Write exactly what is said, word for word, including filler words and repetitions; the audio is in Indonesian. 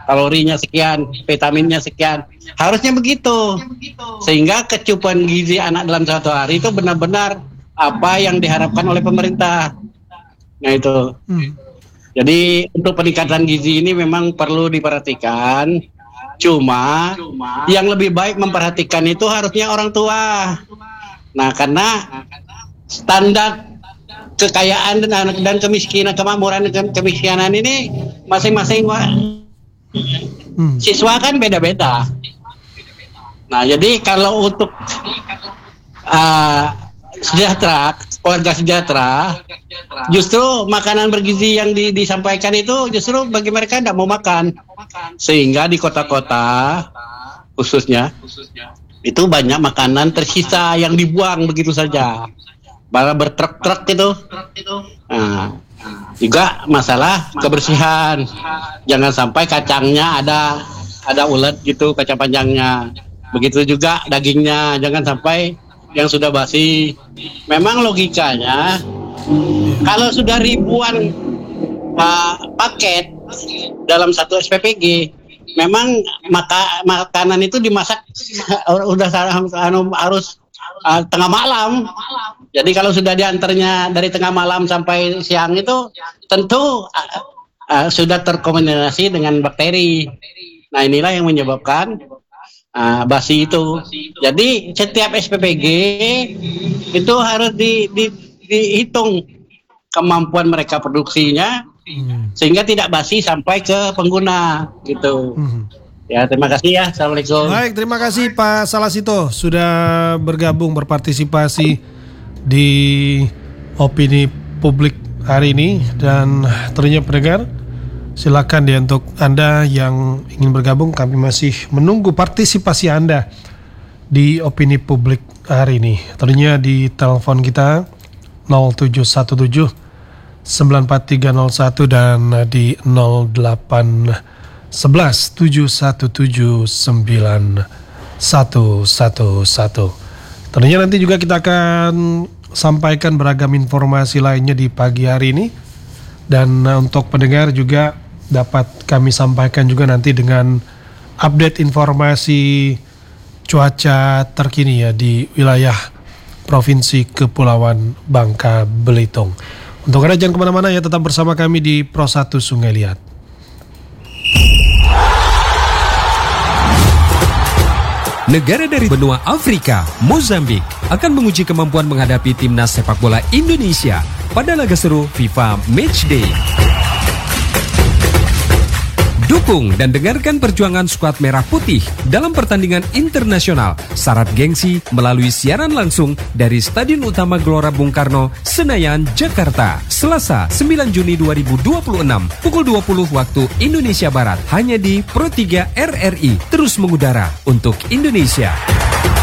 kalorinya sekian, vitaminnya sekian. Harusnya begitu. Sehingga kecukupan gizi anak dalam satu hari itu benar-benar apa yang diharapkan oleh pemerintah. Nah itu. Hmm. Jadi untuk peningkatan gizi ini memang perlu diperhatikan. Cuma yang lebih baik memperhatikan itu harusnya orang tua. Nah karena standar kekayaan dan, dan kemiskinan, kemakmuran dan kemiskinan ini masing-masing hmm. siswa kan beda-beda. Nah jadi kalau untuk uh, sejahtera, keluarga sejahtera, justru makanan bergizi yang di, disampaikan itu justru bagi mereka tidak mau makan. Sehingga di kota-kota khususnya itu banyak makanan tersisa yang dibuang begitu saja. Malah bertruk-truk itu. Nah, juga masalah kebersihan. Jangan sampai kacangnya ada ada ulet gitu, kacang panjangnya. Begitu juga dagingnya, jangan sampai yang sudah basi. Memang logikanya kalau sudah ribuan uh, paket dalam satu S P P G, memang maka, makanan itu dimasak udah anu, harus uh, tengah malam. Jadi kalau sudah diantarnya dari tengah malam sampai siang itu tentu uh, uh, sudah terkombinasi dengan bakteri. Nah inilah yang menyebabkan uh, basi itu. Jadi setiap S P P G itu harus di, di, dihitung kemampuan mereka produksinya hmm. sehingga tidak basi sampai ke pengguna gitu. Hmm. Ya terima kasih ya. Assalamualaikum. Baik, terima kasih Pak Salasito sudah bergabung berpartisipasi di opini publik hari ini. Dan tentunya pendengar, silakan ya untuk Anda yang ingin bergabung, kami masih menunggu partisipasi Anda di opini publik hari ini. Tentunya di telepon kita nol tujuh satu tujuh sembilan empat tiga nol satu dan di nol delapan sebelas tujuh satu tujuh sembilan satu satu satu. Tentunya nanti juga kita akan sampaikan beragam informasi lainnya di pagi hari ini. Dan untuk pendengar juga dapat kami sampaikan juga nanti dengan update informasi cuaca terkini ya di wilayah Provinsi Kepulauan Bangka Belitung. Untuk Anda jangan kemana-mana ya, tetap bersama kami di Pro satu Sungai Liat. Negara dari benua Afrika, Mozambik, akan menguji kemampuan menghadapi timnas sepak bola Indonesia pada laga seru FIFA Matchday. Dukung dan dengarkan perjuangan skuad Merah Putih dalam pertandingan internasional syarat gengsi melalui siaran langsung dari Stadion Utama Gelora Bung Karno, Senayan, Jakarta. Selasa sembilan Juni dua ribu dua puluh enam pukul dua puluh waktu Indonesia Barat, hanya di Pro tiga R R I, terus mengudara untuk Indonesia.